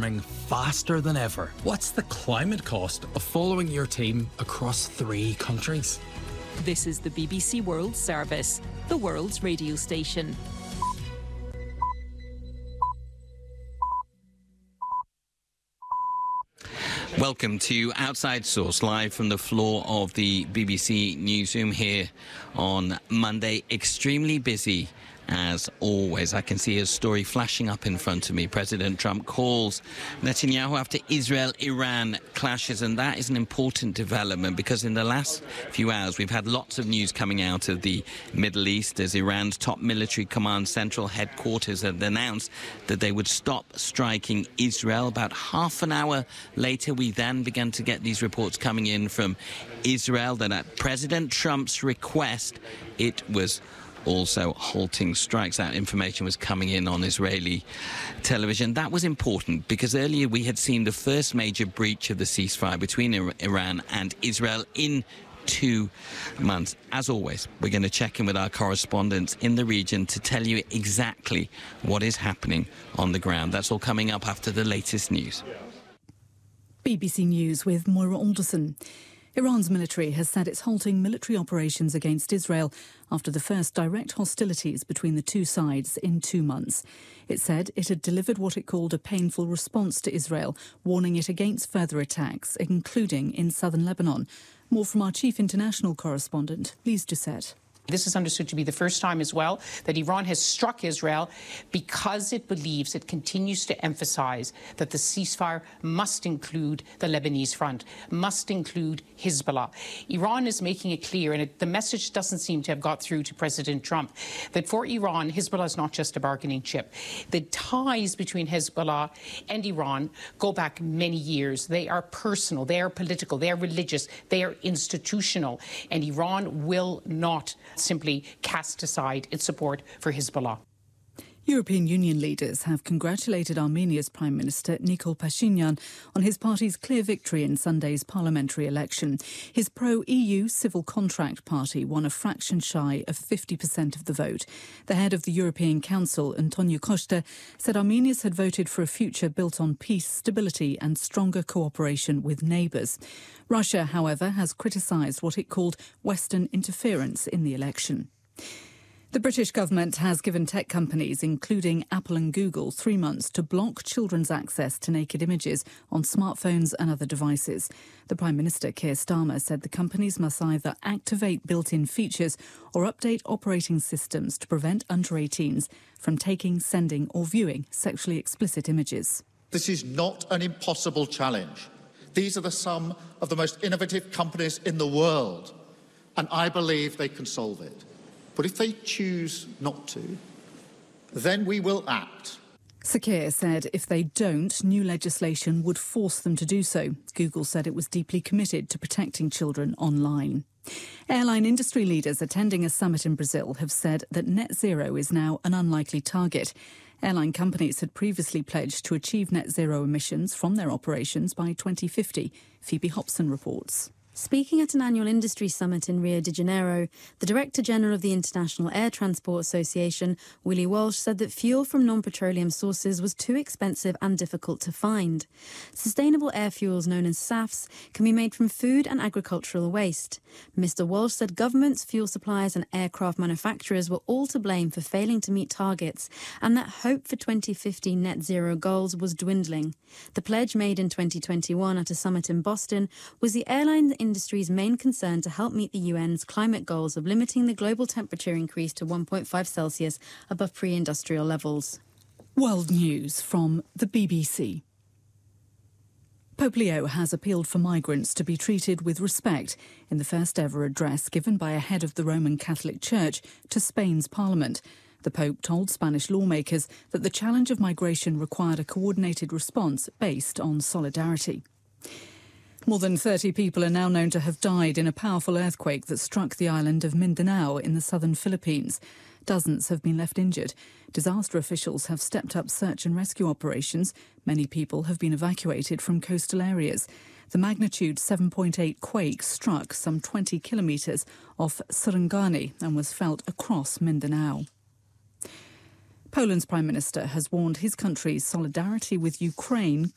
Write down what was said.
warming faster than ever. What's the climate cost of following your team across 3 countries? This is the BBC World Service, the world's radio station. Welcome to Outside Source, live from the floor of the BBC newsroom here on Monday. Extremely busy as always. I can see his story flashing up in front of me. President Trump calls Netanyahu after Israel-Iran clashes, and that is an important development because in the last few hours we've had lots of news coming out of the Middle East as Iran's top military command central headquarters had announced that they would stop striking Israel. About half an hour later, we then began to get these reports coming in from Israel that at President Trump's request, it was also halting strikes. That information was coming in on Israeli television. That was important because earlier we had seen the first major breach of the ceasefire between Iran and Israel in 2 months. As always, we're going to check in with our correspondents in the region to tell you exactly what is happening on the ground. That's all coming up after the latest news. BBC News with Moira Alderson. Iran's military has said it's halting military operations against Israel after the first direct hostilities between the two sides in 2 months. It said it had delivered what it called a painful response to Israel, warning it against further attacks, including in southern Lebanon. More from our chief international correspondent, Lise Doucette. This is understood to be the first time as well that Iran has struck Israel because it believes it continues to emphasize that the ceasefire must include the Lebanese front, must include Hezbollah. Iran is making it clear, and the message doesn't seem to have got through to President Trump, that for Iran, Hezbollah is not just a bargaining chip. The ties between Hezbollah and Iran go back many years. They are personal, they are political, they are religious, they are institutional, and Iran will not simply cast aside its support for Hezbollah. European Union leaders have congratulated Armenia's Prime Minister Nikol Pashinyan on his party's clear victory in Sunday's parliamentary election. His pro-EU civil contract party won a fraction shy of 50% of the vote. The head of the European Council, Antonio Costa, said Armenians had voted for a future built on peace, stability and stronger cooperation with neighbours. Russia, however, has criticised what it called Western interference in the election. The British government has given tech companies, including Apple and Google, 3 months to block children's access to naked images on smartphones and other devices. The Prime Minister, Keir Starmer, said the companies must either activate built-in features or update operating systems to prevent under-18s from taking, sending or viewing sexually explicit images. This is not an impossible challenge. These are some of the most innovative companies in the world, and I believe they can solve it. But if they choose not to, then we will act. Sir Keir said if they don't, new legislation would force them to do so. Google said it was deeply committed to protecting children online. Airline industry leaders attending a summit in Brazil have said that net zero is now an unlikely target. Airline companies had previously pledged to achieve net zero emissions from their operations by 2050. Phoebe Hobson reports. Speaking at an annual industry summit in Rio de Janeiro, the Director General of the International Air Transport Association, Willie Walsh, said that fuel from non-petroleum sources was too expensive and difficult to find. Sustainable air fuels, known as SAFs, can be made from food and agricultural waste. Mr Walsh said governments, fuel suppliers and aircraft manufacturers were all to blame for failing to meet targets and that hope for 2050 net zero goals was dwindling. The pledge made in 2021 at a summit in Boston was the airline industry's main concern to help meet the UN's climate goals of limiting the global temperature increase to 1.5 Celsius above pre-industrial levels. World News from the BBC. Pope Leo has appealed for migrants to be treated with respect in the first ever address given by a head of the Roman Catholic Church to Spain's Parliament. The Pope told Spanish lawmakers that the challenge of migration required a coordinated response based on solidarity. More than 30 people are now known to have died in a powerful earthquake that struck the island of Mindanao in the southern Philippines. Dozens have been left injured. Disaster officials have stepped up search and rescue operations. Many people have been evacuated from coastal areas. The magnitude 7.8 quake struck some 20 kilometres off Sarangani and was felt across Mindanao. Poland's Prime Minister has warned his country's solidarity with Ukraine